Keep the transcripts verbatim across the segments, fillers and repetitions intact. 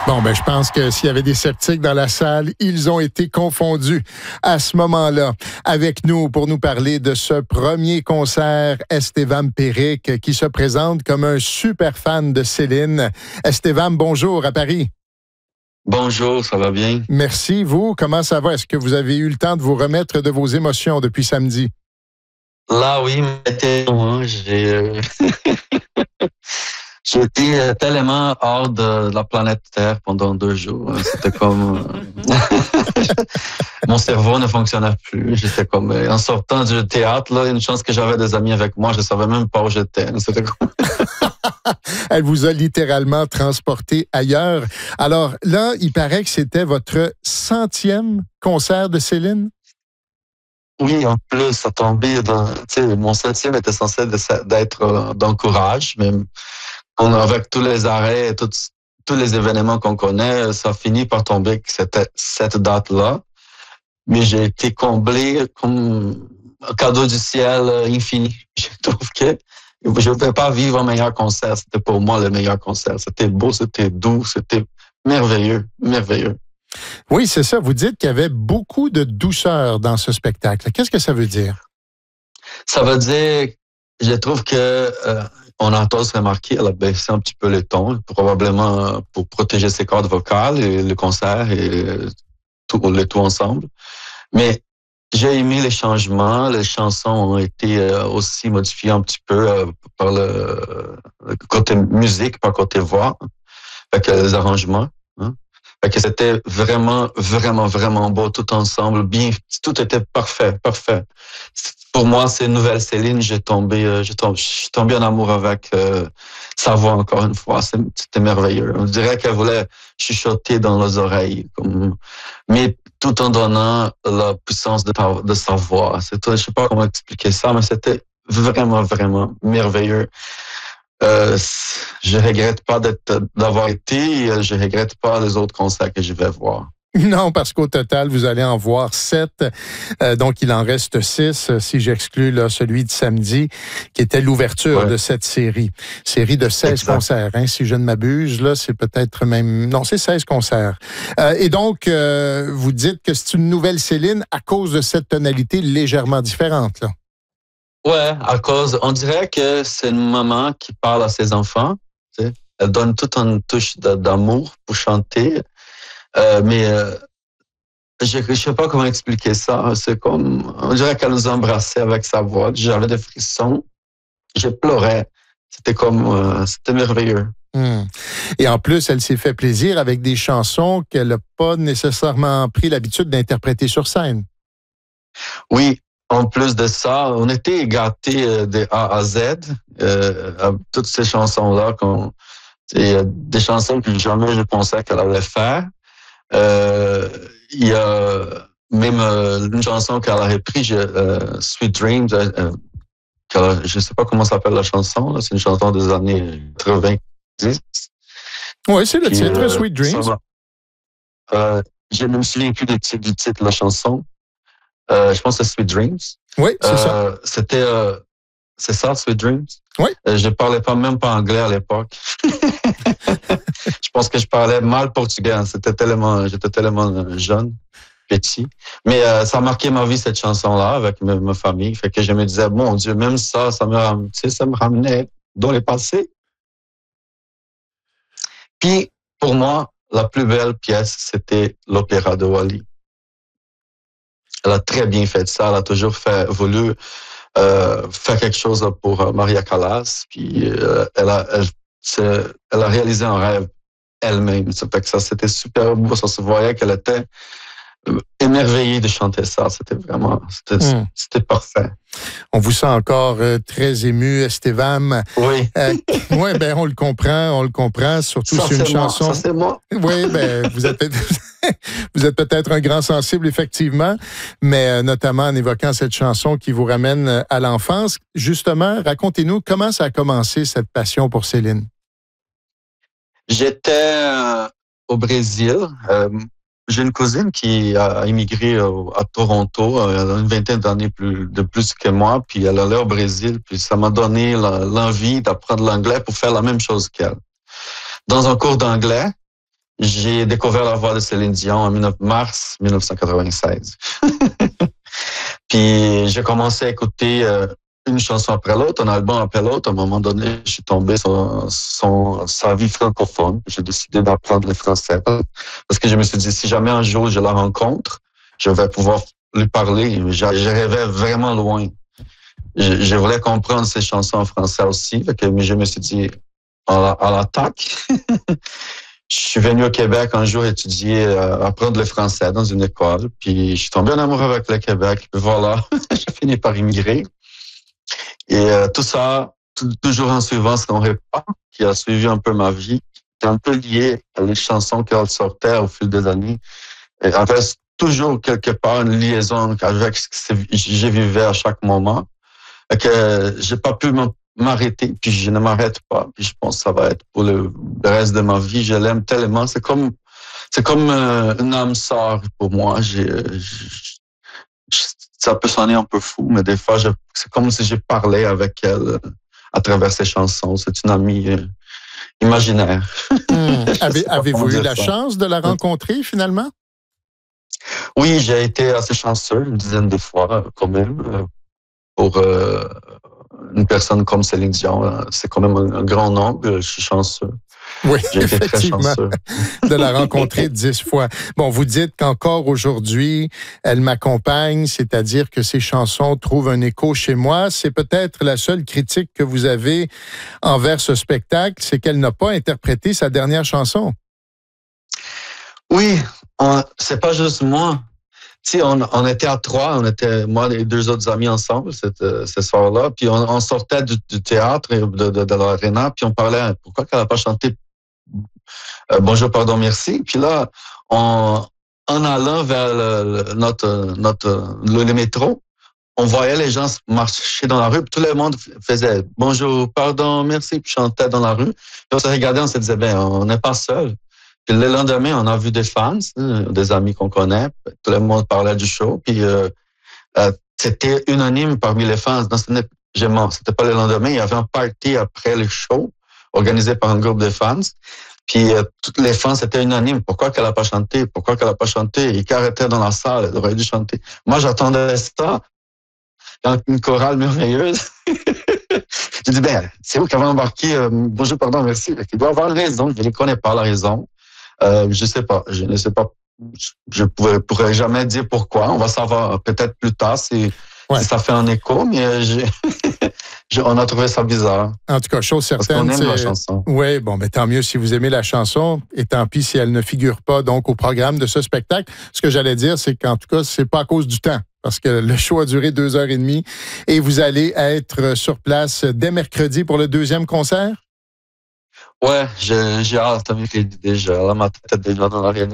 Bon, ben, je pense que s'il y avait des sceptiques dans la salle, ils ont été confondus à ce moment-là. Avec nous pour nous parler de ce premier concert, Estevam Péric, qui se présente comme un super fan de Céline. Estevam, bonjour à Paris. Bonjour, ça va bien? Merci. Vous, comment ça va? Est-ce que vous avez eu le temps de vous remettre de vos émotions depuis samedi? Là, oui, mais tellement, j'ai... Euh... J'étais tellement hors de la planète Terre pendant deux jours. C'était comme... Mon cerveau ne fonctionnait plus. J'étais comme... En sortant du théâtre, là, une chance que j'avais des amis avec moi. Je ne savais même pas où j'étais. C'était comme... Elle vous a littéralement transporté ailleurs. Alors là, il paraît que c'était votre centième concert de Céline? Oui, en plus, ça tombait dans... Tu sais, mon septième était censé d'être dans Courage, mais... On, avec tous les arrêts et tous, tous les événements qu'on connaît, ça finit par tomber que c'était cette date-là. Mais j'ai été comblé comme un cadeau du ciel infini. Je trouve que je ne pouvais pas vivre un meilleur concert. C'était pour moi le meilleur concert. C'était beau, c'était doux, c'était merveilleux, merveilleux. Oui, c'est ça. Vous dites qu'il y avait beaucoup de douceur dans ce spectacle. Qu'est-ce que ça veut dire? Ça veut dire, je trouve que... Euh, On a tous remarqué, elle a baissé un petit peu le ton, probablement pour protéger ses cordes vocales et le concert et tout, le tout ensemble. Mais j'ai aimé les changements, les chansons ont été aussi modifiées un petit peu par le côté musique, par côté voix, avec les arrangements. Hein. Fait que c'était vraiment, vraiment, vraiment beau tout ensemble, bien, tout était parfait, parfait. Pour moi, c'est une nouvelle Céline. J'ai tombé, j'ai tombé, je suis tombé en amour avec euh, sa voix encore une fois. C'était merveilleux. On dirait qu'elle voulait chuchoter dans les oreilles, comme, mais tout en donnant la puissance de, de sa voix. C'est, je sais pas comment expliquer ça, mais c'était vraiment, vraiment merveilleux. Euh, je regrette pas d'être, d'avoir été. Je regrette pas les autres concerts que je vais voir. Non, parce qu'au total, vous allez en voir sept. Euh, donc, il en reste six, si j'exclus là, celui de samedi, qui était l'ouverture ouais. de cette série. Série de seize exact. Concerts, hein, si je ne m'abuse. Là, c'est peut-être même... Non, c'est seize concerts. Euh, et donc, euh, vous dites que c'est une nouvelle Céline à cause de cette tonalité légèrement différente, là. Ouais, à cause... On dirait que c'est une maman qui parle à ses enfants. Tu sais. Elle donne toute une touche d'amour pour chanter. Euh, mais euh, je ne sais pas comment expliquer ça. C'est comme, on dirait qu'elle nous embrassait avec sa voix. J'avais des frissons. Je pleurais. C'était comme, euh, c'était merveilleux. Mmh. Et en plus, elle s'est fait plaisir avec des chansons qu'elle n'a pas nécessairement pris l'habitude d'interpréter sur scène. Oui. En plus de ça, on était gâtés de A à Z. Euh, à toutes ces chansons-là, qu'on, c'est des chansons que jamais je pensais qu'elle allait faire. Euh, il y a même euh, une chanson qu'elle a repris, euh, Sweet Dreams, euh, a, je ne sais pas comment s'appelle la chanson, là, c'est une chanson des années quatre-vingt-dix. Oui, c'est le titre, euh, Sweet Dreams. Ça, euh, je ne me souviens plus du titre, du titre de la chanson. Euh, je pense que c'est Sweet Dreams. Oui, c'est euh, ça. C'était, euh, c'est ça, Sweet Dreams? Oui. Euh, je parlais pas même pas anglais à l'époque. Je pense que je parlais mal portugais. C'était tellement, j'étais tellement jeune, petit. Mais euh, ça a marqué ma vie, cette chanson-là, avec ma, ma famille. Fait que je me disais, mon Dieu, même ça, ça me, tu sais, ça me ramenait dans le passé. Puis, pour moi, la plus belle pièce, c'était l'opéra de Wally. Elle a très bien fait ça. Elle a toujours fait, voulu euh, faire quelque chose pour euh, Maria Callas. Puis, euh, elle a, elle, elle a réalisé un rêve elle-même. Ça fait que ça, c'était super beau. Ça se voyait qu'elle était émerveillée de chanter ça. C'était vraiment, c'était, mmh. c'était parfait. On vous sent encore euh, très ému, Estevam. Oui. Euh, oui, ben on le comprend, on le comprend. Surtout ça, c'est une c'est chanson. Moi. Ça c'est moi. Oui, ben vous êtes vous êtes peut-être un grand sensible effectivement, mais euh, notamment en évoquant cette chanson qui vous ramène à l'enfance. Justement, racontez-nous comment ça a commencé cette passion pour Céline. J'étais euh, au Brésil. Euh, J'ai une cousine qui a immigré à Toronto, elle a une vingtaine d'années plus, de plus que moi, puis elle allait au Brésil, puis ça m'a donné l'envie d'apprendre l'anglais pour faire la même chose qu'elle. Dans un cours d'anglais, j'ai découvert la voix de Céline Dion en mars dix-neuf cent quatre-vingt-seize. Puis j'ai commencé à écouter euh, une chanson après l'autre, un album après l'autre. À un moment donné, je suis tombé sur son, sa vie francophone. J'ai décidé d'apprendre le français parce que je me suis dit, si jamais un jour je la rencontre, je vais pouvoir lui parler. Je, je rêvais vraiment loin. Je, je voulais comprendre ses chansons en français aussi. Fait que, mais je me suis dit, à, à l'attaque. Je suis venu au Québec un jour étudier, euh, apprendre le français dans une école. Puis je suis tombé en amour avec le Québec. Puis voilà, j'ai fini par immigrer. Et euh, tout ça, tout, toujours en suivant son repas, qui a suivi un peu ma vie, qui est un peu lié à les chansons qu'elle sortait au fil des années. Et en fait, toujours quelque part une liaison avec ce que j'ai vécu à chaque moment. Et que j'ai pas pu m'arrêter, puis je ne m'arrête pas. Puis je pense que ça va être pour le, le reste de ma vie. Je l'aime tellement. C'est comme, c'est comme euh, une âme sœur pour moi. J'ai, j'ai, ça peut sonner un peu fou, mais des fois, je, c'est comme si je parlais avec elle euh, à travers ses chansons. C'est une amie euh, imaginaire. Mmh. Avez, avez-vous eu la ça. chance de la rencontrer finalement? Oui, j'ai été assez chanceux une dizaine de fois quand même. Pour euh, une personne comme Céline Dion, c'est quand même un, un grand nombre. Je suis chanceux. Oui, j'ai été effectivement, très chanceux. De la rencontrer dix fois. Bon, vous dites qu'encore aujourd'hui, elle m'accompagne, c'est-à-dire que ses chansons trouvent un écho chez moi. C'est peut-être la seule critique que vous avez envers ce spectacle, c'est qu'elle n'a pas interprété sa dernière chanson. Oui, on, c'est pas juste moi. Tu sais, on, on était à trois, on était moi et deux autres amis ensemble cette, ce soir-là, puis on, on sortait du, du théâtre de, de, de l'aréna, puis on parlait pourquoi qu'elle n'a pas chanté euh, Bonjour, pardon, merci. Puis là, on, en allant vers le, le, notre notre le, le métro, on voyait les gens marcher dans la rue, puis tout le monde faisait Bonjour, pardon, merci, puis chantait dans la rue. Puis on se regardait, on se disait ben on n'est pas seul. Puis le lendemain, on a vu des fans, des amis qu'on connaît. Tout le monde parlait du show. Puis euh, euh, c'était unanime parmi les fans. Non, ce c'était pas le lendemain. Il y avait un party après le show organisé par un groupe de fans. Puis euh, toutes les fans étaient unanimes. Pourquoi qu'elle a pas chanté? Pourquoi qu'elle a pas chanté? Et qu'elle était dans la salle, elle aurait dû chanter. Moi, j'attendais ça. Dans une chorale merveilleuse. J'ai dit, ben, c'est vous qui avez embarqué. Euh, bonjour, pardon, merci. Il doit avoir raison. Je ne connais pas la raison. Euh, je sais pas, je ne sais pas, je pourrais, pourrais jamais dire pourquoi. On va savoir peut-être plus tard si, ouais. si ça fait un écho, mais j'ai, on a trouvé ça bizarre. En tout cas, chose certaine, parce qu'on aime la chanson. Oui, bon, ben tant mieux si vous aimez la chanson, et tant pis si elle ne figure pas donc au programme de ce spectacle. Ce que j'allais dire, c'est qu'en tout cas, c'est pas à cause du temps. Parce que le show a duré deux heures et demie et vous allez être sur place dès mercredi pour le deuxième concert? Ouais, j'ai, j'ai hâte déjà. Là, ma tête est déjà dans l'aréna.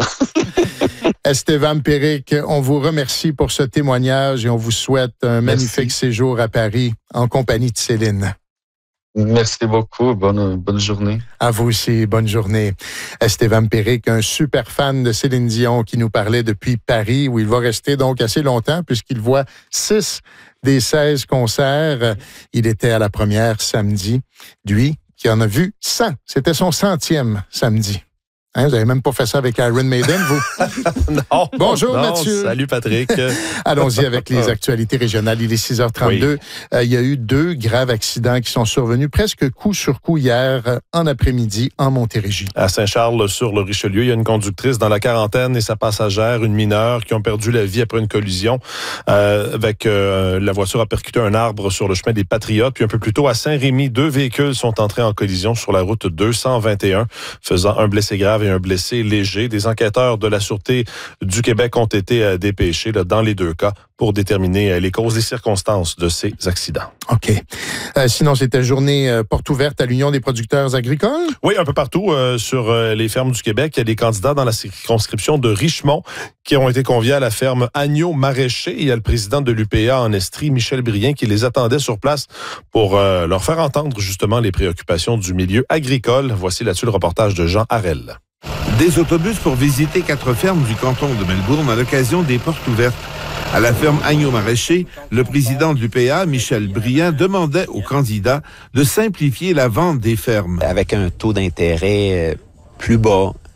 Estevan Péric, on vous remercie pour ce témoignage et on vous souhaite un Merci. magnifique séjour à Paris en compagnie de Céline. Merci beaucoup. Bonne, bonne journée. À vous aussi. Bonne journée. Estevan Péric, un super fan de Céline Dion qui nous parlait depuis Paris où il va rester donc assez longtemps puisqu'il voit six des seize concerts. Il était à la première samedi. Lui, qui en a vu cent. C'était son centième samedi. Hein, vous n'avez même pas fait ça avec Iron Maiden, vous? Non. Bonjour, non, Mathieu. Salut, Patrick. Allons-y avec les actualités régionales. Il est six heures trente-deux. Oui. Euh, il y a eu deux graves accidents qui sont survenus presque coup sur coup hier euh, en après-midi en Montérégie. À Saint-Charles-sur-le-Richelieu, il y a une conductrice dans la quarantaine et sa passagère, une mineure, qui ont perdu la vie après une collision. Euh, avec euh, la voiture a percuté un arbre sur le chemin des Patriotes. Puis un peu plus tôt, à Saint-Rémy, deux véhicules sont entrés en collision sur la route deux cent vingt et un, faisant un blessé grave et un blessé léger. Des enquêteurs de la Sûreté du Québec ont été dépêchés là, dans les deux cas pour déterminer les causes et circonstances de ces accidents. OK. Euh, sinon, c'était journée euh, porte ouverte à l'Union des producteurs agricoles? Oui, un peu partout euh, sur euh, les fermes du Québec. Il y a des candidats dans la circonscription de Richemont qui ont été conviés à la ferme Agneau Maraîcher. Il y a le président de l'U P A en Estrie, Michel Brien, qui les attendait sur place pour euh, leur faire entendre justement les préoccupations du milieu agricole. Voici là-dessus le reportage de Jean Harel. Des autobus pour visiter quatre fermes du canton de Melbourne à l'occasion des portes ouvertes. À la ferme Agneau Maraîcher, le président de l'U P A, Michel Brien, demandait aux candidats de simplifier la vente des fermes. Avec un taux d'intérêt plus bas,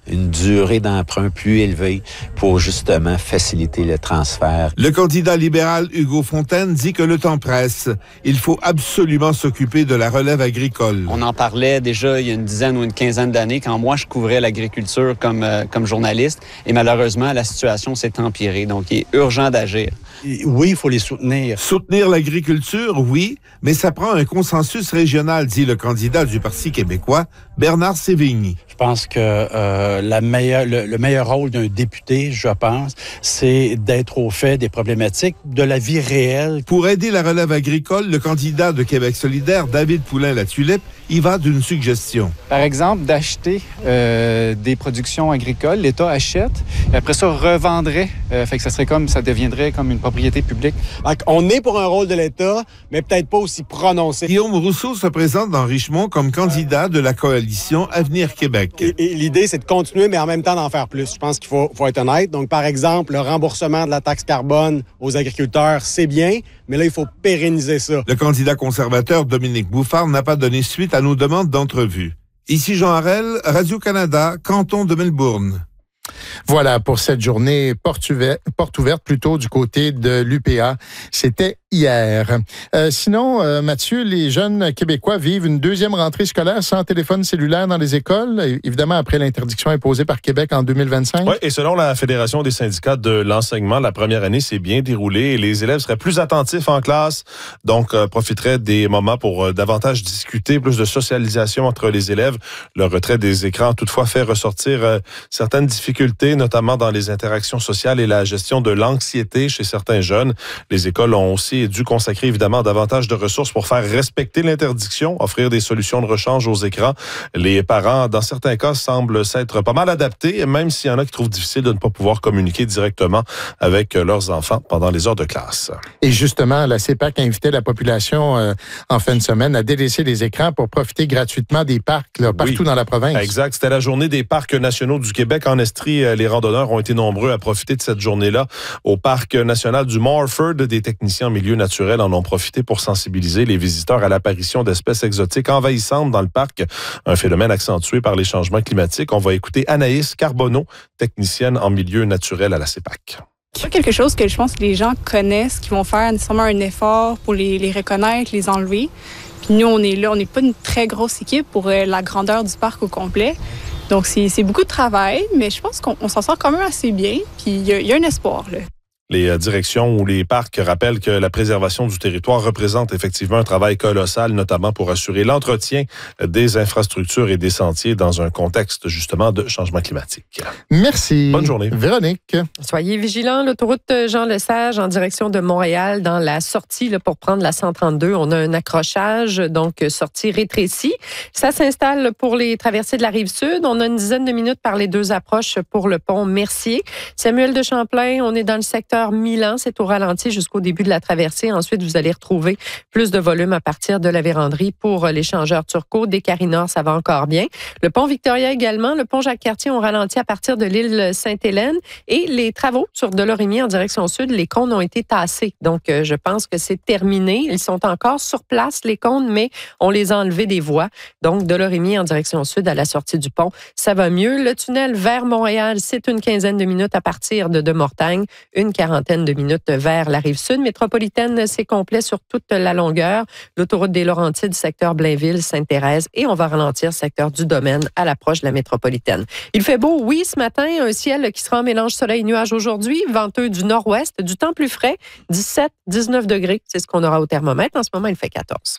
une durée d'emprunt plus élevée pour justement faciliter le transfert. Le candidat libéral Hugo Fontaine dit que le temps presse. Il faut absolument s'occuper de la relève agricole. On en parlait déjà il y a une dizaine ou une quinzaine d'années quand moi je couvrais l'agriculture comme, euh, comme journaliste et malheureusement la situation s'est empirée. Donc il est urgent d'agir. Oui, il faut les soutenir. Soutenir l'agriculture, oui, mais ça prend un consensus régional, dit le candidat du Parti québécois, Bernard Sévigny. Je pense que euh, la meilleure, le, le meilleur rôle d'un député, je pense, c'est d'être au fait des problématiques de la vie réelle. Pour aider la relève agricole, le candidat de Québec solidaire, David Poulin-Latulippe, y va d'une suggestion. Par exemple, d'acheter euh, des productions agricoles, l'État achète, et après ça revendrait. Euh, fait que ça serait comme, ça deviendrait comme une propriété publique. On est pour un rôle de l'État, mais peut-être pas aussi prononcé. Guillaume Rousseau se présente dans Richmond comme candidat de la coalition Avenir Québec. Et, et l'idée, c'est de continuer, mais en même temps d'en faire plus. Je pense qu'il faut, faut être honnête. Donc, par exemple, le remboursement de la taxe carbone aux agriculteurs, c'est bien, mais là, il faut pérenniser ça. Le candidat conservateur Dominique Bouffard n'a pas donné suite à nos demandes d'entrevue. Ici Jean Harel, Radio-Canada, canton de Melbourne. Voilà pour cette journée porte ouverte, porte ouverte plutôt du côté de l'U P A. C'était hier. Euh, sinon, euh, Mathieu, les jeunes Québécois vivent une deuxième rentrée scolaire sans téléphone cellulaire dans les écoles, évidemment après l'interdiction imposée par Québec en deux mille vingt-cinq. Oui, et selon la Fédération des syndicats de l'enseignement, la première année s'est bien déroulée et les élèves seraient plus attentifs en classe, donc euh, profiteraient des moments pour euh, davantage discuter, plus de socialisation entre les élèves. Le retrait des écrans, toutefois, fait ressortir euh, certaines difficultés, notamment dans les interactions sociales et la gestion de l'anxiété chez certains jeunes. Les écoles ont aussi dû consacrer évidemment davantage de ressources pour faire respecter l'interdiction, offrir des solutions de rechange aux écrans. Les parents, dans certains cas, semblent s'être pas mal adaptés, même s'il y en a qui trouvent difficile de ne pas pouvoir communiquer directement avec leurs enfants pendant les heures de classe. Et justement, la C E P A C invitait la population euh, en fin de semaine à délaisser les écrans pour profiter gratuitement des parcs là, partout oui, dans la province. Exact. C'était la journée des parcs nationaux du Québec. En Estrie, les randonneurs ont été nombreux à profiter de cette journée-là. Au parc national du Morford, des techniciens en milieu naturel en ont profité pour sensibiliser les visiteurs à l'apparition d'espèces exotiques envahissantes dans le parc, un phénomène accentué par les changements climatiques. On va écouter Anaïs Carbonneau, technicienne en milieu naturel à la C E P A C. C'est pas quelque chose que je pense que les gens connaissent, qui vont faire nécessairement un effort pour les, les reconnaître, les enlever. Puis nous, on est là, on n'est pas une très grosse équipe pour euh, la grandeur du parc au complet. Donc, c'est, c'est beaucoup de travail, mais je pense qu'on on s'en sort quand même assez bien. Puis, il y, y a un espoir, là. Les directions ou les parcs rappellent que la préservation du territoire représente effectivement un travail colossal, notamment pour assurer l'entretien des infrastructures et des sentiers dans un contexte justement de changement climatique. Merci. Bonne journée. Véronique. Soyez vigilants. L'autoroute Jean-Lesage en direction de Montréal dans la sortie là, pour prendre la cent trente-deux. On a un accrochage, donc sortie rétrécie. Ça s'installe pour les traversées de la Rive-Sud. On a une dizaine de minutes par les deux approches pour le pont Mercier. Samuel de Champlain, on est dans le secteur Milan, c'est au ralenti jusqu'au début de la traversée. Ensuite, vous allez retrouver plus de volume à partir de la Vérandrie pour l'échangeur Turcot. Des Carinors, ça va encore bien. Le pont Victoria également. Le pont Jacques-Cartier, on ralentit à partir de l'île Sainte-Hélène. Et les travaux sur Delorimier en direction sud, les cônes ont été tassés. Donc, euh, je pense que c'est terminé. Ils sont encore sur place, les cônes, mais on les a enlevés des voies. Donc, Delorimier en direction sud à la sortie du pont, ça va mieux. Le tunnel vers Montréal, c'est une quinzaine de minutes à partir de De Mortagne. Une quarantaine de minutes vers la Rive-Sud. Métropolitaine, c'est complet sur toute la longueur. L'autoroute des Laurentides, secteur Blainville, Sainte-Thérèse. Et on va ralentir secteur du Domaine à l'approche de la métropolitaine. Il fait beau, oui, ce matin. Un ciel qui sera en mélange soleil-nuage aujourd'hui. Venteux du nord-ouest. Du temps plus frais. dix-sept, dix-neuf degrés. C'est ce qu'on aura au thermomètre. En ce moment, il fait quatorze.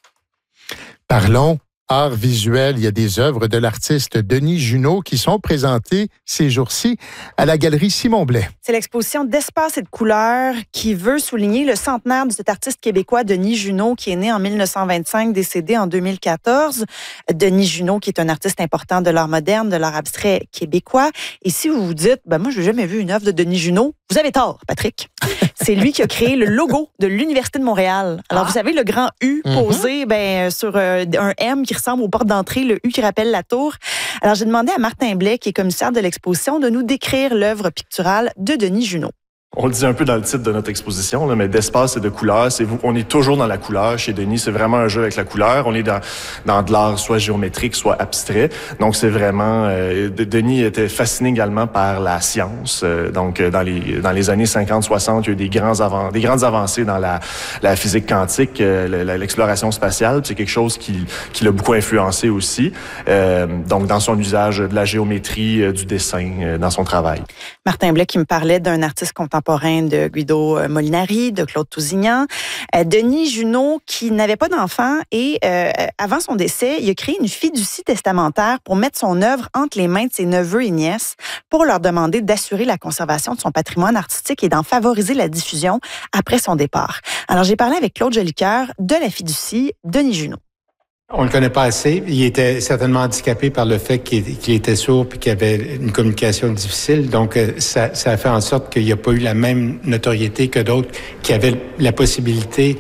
Parlons art visuel. Il y a des œuvres de l'artiste Denis Junot qui sont présentées ces jours-ci à la galerie Simon Blais. C'est l'exposition d'espace et de couleurs qui veut souligner le centenaire de cet artiste québécois Denis Junot qui est né en mille neuf cent vingt-cinq, décédé en deux mille quatorze. Denis Junot qui est un artiste important de l'art moderne, de l'art abstrait québécois. Et si vous vous dites, ben moi, je n'ai jamais vu une œuvre de Denis Junot, vous avez tort, Patrick. C'est lui qui a créé le logo de l'Université de Montréal. Alors, ah. vous savez, le grand U posé mm-hmm. ben, sur euh, un M qui ressemble aux portes d'entrée, le U qui rappelle la tour. Alors, j'ai demandé à Martin Blais, qui est commissaire de l'exposition, de nous décrire l'œuvre picturale de Denis Junot. On le dit un peu dans le titre de notre exposition, là, mais d'espace et de couleur, c'est vous, on est toujours dans la couleur. Chez Denis, c'est vraiment un jeu avec la couleur. On est dans, dans de l'art soit géométrique, soit abstrait. Donc, c'est vraiment... Euh, Denis était fasciné également par la science. Euh, donc, dans les dans les années cinquante soixante, il y a eu des, grands avan- des grandes avancées dans la, la physique quantique, euh, l'exploration spatiale. C'est quelque chose qui, qui l'a beaucoup influencé aussi. Euh, donc, dans son usage de la géométrie, euh, du dessin, euh, dans son travail. Martin Blais qui me parlait d'un artiste contemporain de Guido Molinari, de Claude Tousignan. Euh, Denis Junot, qui n'avait pas d'enfant et euh, avant son décès, il a créé une fiducie testamentaire pour mettre son œuvre entre les mains de ses neveux et nièces pour leur demander d'assurer la conservation de son patrimoine artistique et d'en favoriser la diffusion après son départ. Alors, j'ai parlé avec Claude Jolicoeur de la fiducie Denis Junot. On le connaît pas assez. Il était certainement handicapé par le fait qu'il, qu'il était sourd et qu'il avait une communication difficile. Donc, ça, ça a fait en sorte qu'il n'y a pas eu la même notoriété que d'autres qui avaient la possibilité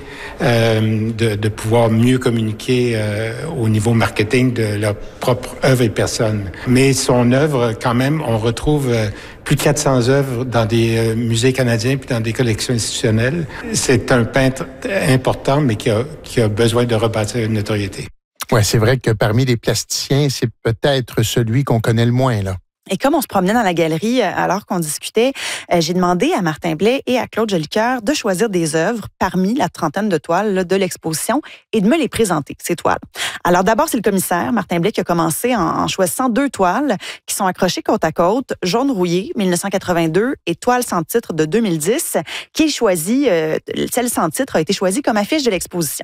euh, de, de pouvoir mieux communiquer euh, au niveau marketing de leur propre œuvre et personne. Mais son œuvre, quand même, on retrouve euh, plus de quatre cents œuvres dans des euh, musées canadiens puis dans des collections institutionnelles. C'est un peintre important, mais qui a, qui a besoin de rebâtir une notoriété. Oui, c'est vrai que parmi les plasticiens, c'est peut-être celui qu'on connaît le moins, là. Et comme on se promenait dans la galerie alors qu'on discutait, j'ai demandé à Martin Blais et à Claude Jolicoeur de choisir des œuvres parmi la trentaine de toiles là, de l'exposition et de me les présenter, ces toiles. Alors d'abord, c'est le commissaire, Martin Blais, qui a commencé en, en choisissant deux toiles qui sont accrochées côte à côte, Jaune rouillé, mille neuf cent quatre-vingt-deux, et Toile sans titre de deux mille dix, qui est choisie, euh, celle sans titre a été choisie comme affiche de l'exposition.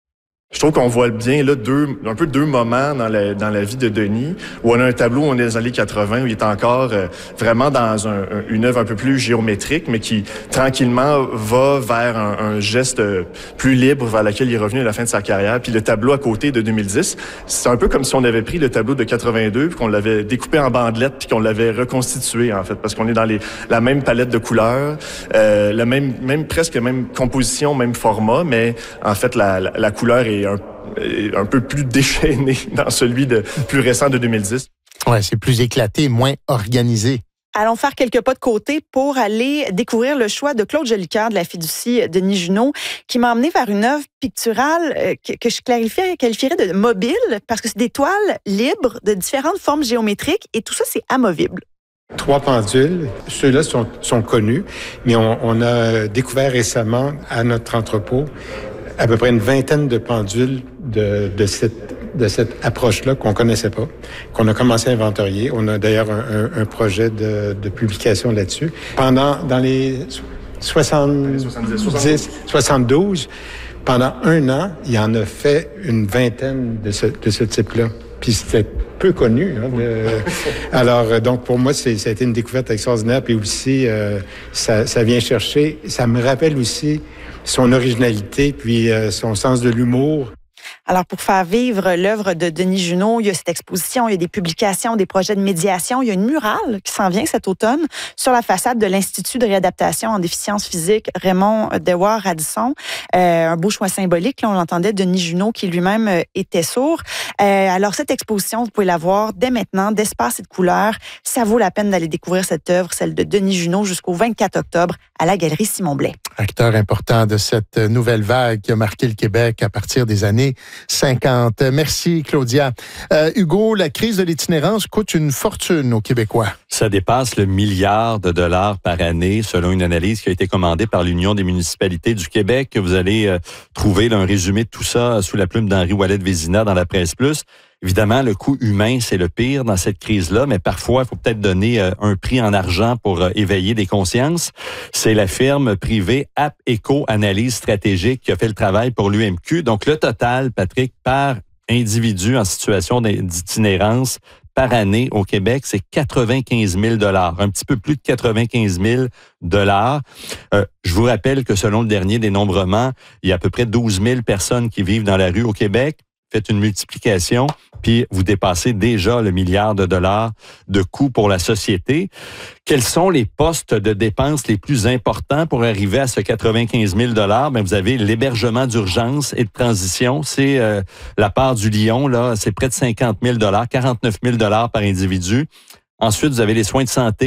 Je trouve qu'on voit bien là deux, un peu deux moments dans la, dans la vie de Denis, où on a un tableau où on est dans les années quatre-vingts, où il est encore euh, vraiment dans un, une œuvre un peu plus géométrique, mais qui tranquillement va vers un, un geste plus libre vers lequel il est revenu à la fin de sa carrière. Puis le tableau à côté de deux mille dix, c'est un peu comme si on avait pris le tableau de quatre-vingt-deux, puis qu'on l'avait découpé en bandelettes, puis qu'on l'avait reconstitué en fait, parce qu'on est dans les, la même palette de couleurs, euh, la même, même presque la même composition, même format, mais en fait la, la, la couleur est Un, un peu plus déchaîné dans celui de plus récent de deux mille dix. Ouais, c'est plus éclaté, moins organisé. Allons faire quelques pas de côté pour aller découvrir le choix de Claude Jolicoeur de la fiducie Denis Junot, qui m'a emmené vers une œuvre picturale que, que je clarifierais, qualifierais de mobile, parce que c'est des toiles libres de différentes formes géométriques et tout ça, c'est amovible. Trois pendules. Ceux-là sont, sont connus, mais on, on a découvert récemment à notre entrepôt à peu près une vingtaine de pendules de, de cette de cette approche-là qu'on connaissait pas, qu'on a commencé à inventorier. On a d'ailleurs un, un, un projet de, de publication là-dessus. Pendant, dans les soixante-dix, soixante-douze, pendant un an, il en a fait une vingtaine de ce, de ce type-là. Puis c'était peu connu. Hein, de... Alors, donc, pour moi, c'est, ça a été une découverte extraordinaire. Puis aussi, euh, ça, ça vient chercher, ça me rappelle aussi son originalité, puis euh, son sens de l'humour. Alors, pour faire vivre l'œuvre de Denis Junot, il y a cette exposition, il y a des publications, des projets de médiation. Il y a une murale qui s'en vient cet automne sur la façade de l'Institut de réadaptation en déficience physique Raymond Dewar Radisson. Euh, un beau choix symbolique, là, on l'entendait, Denis Junot, qui lui-même euh, était sourd. Euh, alors, cette exposition, vous pouvez la voir dès maintenant, d'espace et de couleurs. Ça vaut la peine d'aller découvrir cette œuvre, celle de Denis Junot, jusqu'au vingt-quatre octobre à la Galerie Simon Blais. Acteur important de cette nouvelle vague qui a marqué le Québec à partir des années cinquante. Merci, Claudia. Euh, Hugo, la crise de l'itinérance coûte une fortune aux Québécois. Ça dépasse le milliard de dollars par année, selon une analyse qui a été commandée par l'Union des municipalités du Québec. Vous allez euh, trouver là, un résumé de tout ça sous la plume d'Henri Ouellet-Vézina dans la Presse Plus. Évidemment, le coût humain, c'est le pire dans cette crise-là, mais parfois, il faut peut-être donner euh, un prix en argent pour euh, éveiller des consciences. C'est la firme privée AppEco Analyse Stratégique qui a fait le travail pour l'U M Q. Donc, le total, Patrick, par individu en situation d'itinérance par année au Québec, c'est quatre-vingt-quinze mille dollars, un petit peu plus de quatre-vingt-quinze mille dollars. Euh, je vous rappelle que selon le dernier dénombrement, il y a à peu près douze mille personnes qui vivent dans la rue au Québec. Faites une multiplication, puis vous dépassez déjà le milliard de dollars de coûts pour la société. Quels sont les postes de dépenses les plus importants pour arriver à ce quatre-vingt-quinze mille dollars? Bien, vous avez l'hébergement d'urgence et de transition. C'est euh, la part du lion, là, c'est près de cinquante mille dollars, quarante-neuf mille dollars par individu. Ensuite, vous avez les soins de santé,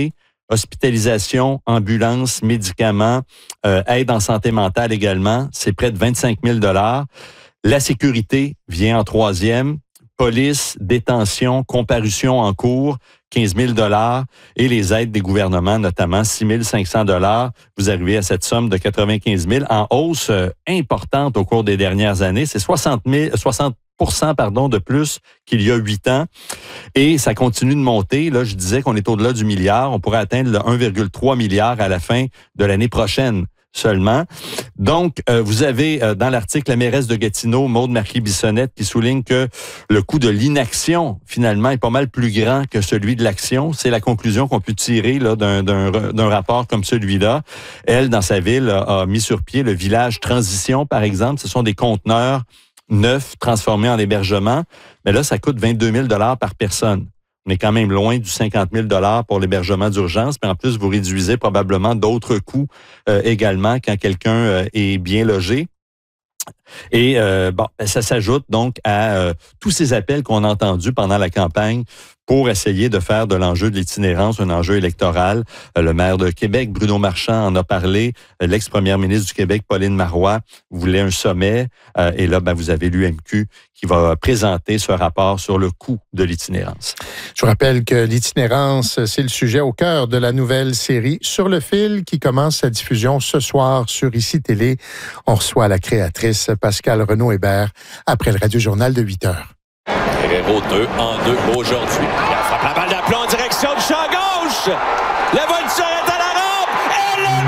hospitalisation, ambulance, médicaments, euh, aide en santé mentale également, c'est près de vingt-cinq mille dollars. La sécurité vient en troisième. Police, détention, comparution en cours, quinze mille dollars. Et les aides des gouvernements, notamment six mille cinq cents dollars. Vous arrivez à cette somme de quatre-vingt-quinze mille en hausse euh, importante au cours des dernières années. C'est soixante pour cent pardon, de plus qu'il y a huit ans. Et ça continue de monter. Là, je disais qu'on est au-delà du milliard. On pourrait atteindre le un virgule trois milliard à la fin de l'année prochaine seulement. Donc, euh, vous avez euh, dans l'article la mairesse de Gatineau, Maude Marquis-Bissonnette, qui souligne que le coût de l'inaction, finalement, est pas mal plus grand que celui de l'action. C'est la conclusion qu'on peut tirer là, d'un, d'un, d'un rapport comme celui-là. Elle, dans sa ville, a, a mis sur pied le village Transition, par exemple. Ce sont des conteneurs neufs transformés en hébergement. Mais là, ça coûte vingt-deux mille dollars par personne. On est quand même loin du cinquante mille dollars pour l'hébergement d'urgence, mais en plus, vous réduisez probablement d'autres coûts euh, également quand quelqu'un euh, est bien logé. Et euh, bon, ça s'ajoute donc à euh, tous ces appels qu'on a entendus pendant la campagne pour essayer de faire de l'enjeu de l'itinérance un enjeu électoral. Euh, le maire de Québec, Bruno Marchand, en a parlé. Euh, l'ex-première ministre du Québec, Pauline Marois, voulait un sommet. Euh, et là, ben, vous avez l'U M Q qui va présenter ce rapport sur le coût de l'itinérance. Je vous rappelle que l'itinérance, c'est le sujet au cœur de la nouvelle série Sur le fil qui commence sa diffusion ce soir sur Ici Télé. On reçoit la créatrice Pascale Renaud-Hébert après le Radio-Journal de huit heures. Guerreiro deux en deux aujourd'hui. Il frappe la balle d'aplomb en direction du champ gauche. La voiture est à la rampe. Elle est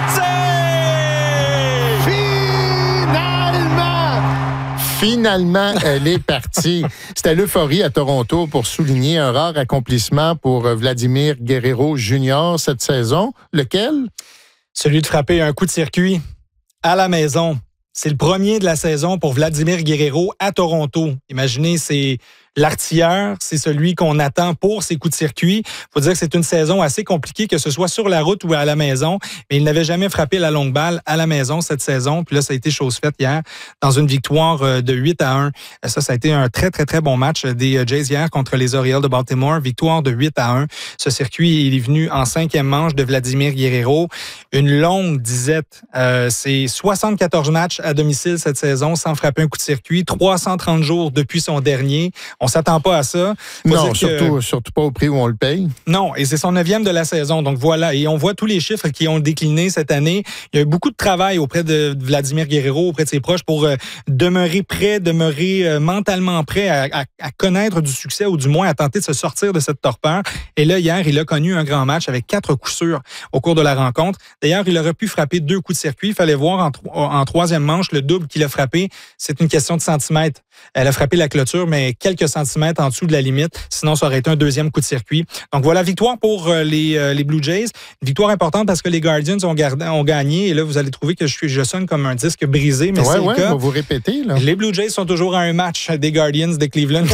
partie! Finalement! Finalement, elle est partie. C'était l'euphorie à Toronto pour souligner un rare accomplissement pour Vladimir Guerreiro Junior cette saison. Lequel? Celui de frapper un coup de circuit à la maison. C'est le premier de la saison pour Vladimir Guerreiro à Toronto. Imaginez, c'est l'artilleur, c'est celui qu'on attend pour ses coups de circuit. Il faut dire que c'est une saison assez compliquée, que ce soit sur la route ou à la maison. Mais il n'avait jamais frappé la longue balle à la maison cette saison. Puis là, ça a été chose faite hier dans une victoire de huit à un. Ça, ça a été un très, très, très bon match des Jays hier contre les Orioles de Baltimore. Victoire de huit à un. Ce circuit, il est venu en cinquième manche de Vladimir Guerreiro. Une longue disette. Euh, c'est soixante-quatorze matchs à domicile cette saison sans frapper un coup de circuit. trois cent trente jours depuis son dernier. On s'attend pas à ça. Faut non, surtout, que... surtout pas au prix où on le paye. Non, et c'est son neuvième de la saison. Donc voilà, et on voit tous les chiffres qui ont décliné cette année. Il y a eu beaucoup de travail auprès de Vladimir Guerreiro, auprès de ses proches, pour euh, demeurer prêt, demeurer euh, mentalement prêt à, à, à connaître du succès ou du moins à tenter de se sortir de cette torpeur. Et là, hier, il a connu un grand match avec quatre coups sûrs au cours de la rencontre. D'ailleurs, il aurait pu frapper deux coups de circuit. Il fallait voir en, en troisième manche le double qu'il a frappé. C'est une question de centimètres. Elle a frappé la clôture, mais quelques centimètres en dessous de la limite. Sinon, ça aurait été un deuxième coup de circuit. Donc voilà, victoire pour euh, les, euh, les Blue Jays. Une victoire importante parce que les Guardians ont, gardé, ont gagné. Et là, vous allez trouver que je, suis, je sonne comme un disque brisé, mais ouais, c'est ouais, le cas. On va vous répéter. Là. Les Blue Jays sont toujours à un match des Guardians de Cleveland,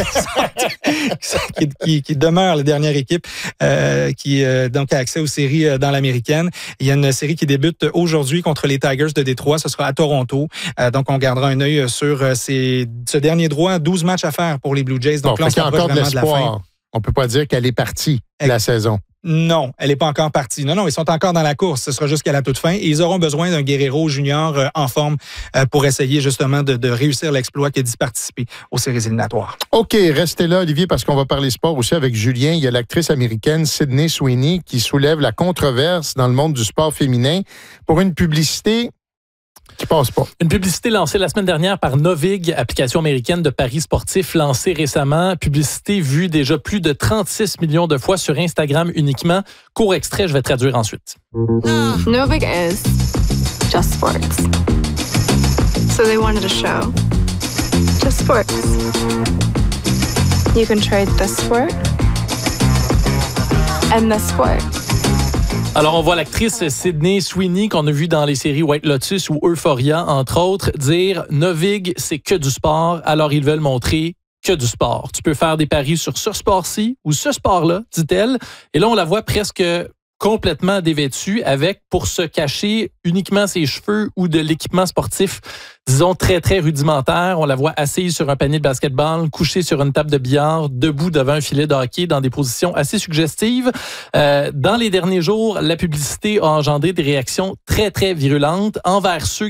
qui, qui, qui demeure la dernière équipe euh, qui euh, donc a accès aux séries euh, dans l'américaine. Il y a une série qui débute aujourd'hui contre les Tigers de Détroit. Ce sera à Toronto. Euh, donc, on gardera un œil sur euh, ces, ce dernier droit. douze matchs à faire pour les Blue Jays. Donc bon, là, on il y a encore de l'espoir. De la fin. On peut pas dire qu'elle est partie de la saison. Non, elle n'est pas encore partie. Non, non, ils sont encore dans la course. Ce sera jusqu'à la toute fin. Et ils auront besoin d'un Guerreiro junior euh, en forme euh, pour essayer justement de, de réussir l'exploit qui est d'y participer aux séries éliminatoires. OK, restez là, Olivier, parce qu'on va parler sport aussi avec Julien. Il y a l'actrice américaine Sydney Sweeney qui soulève la controverse dans le monde du sport féminin pour une publicité qui passe pas. Une publicité lancée la semaine dernière par Novig, application américaine de paris sportifs lancée récemment. Publicité vue déjà plus de trente-six millions de fois sur Instagram uniquement. Court extrait, je vais traduire ensuite. Novig is just sports. So they wanted a show. Just sports. You can trade this sport and this sport. Alors, on voit l'actrice Sydney Sweeney, qu'on a vue dans les séries White Lotus ou Euphoria, entre autres, dire « Novig, c'est que du sport, alors ils veulent montrer que du sport. Tu peux faire des paris sur ce sport-ci ou ce sport-là, dit-elle. » Et là, on la voit presque complètement dévêtue avec, pour se cacher, uniquement ses cheveux ou de l'équipement sportif, disons, très, très rudimentaire. On la voit assise sur un panier de basketball, couchée sur une table de billard, debout devant un filet de hockey dans des positions assez suggestives. Euh, dans les derniers jours, la publicité a engendré des réactions très, très virulentes envers ceux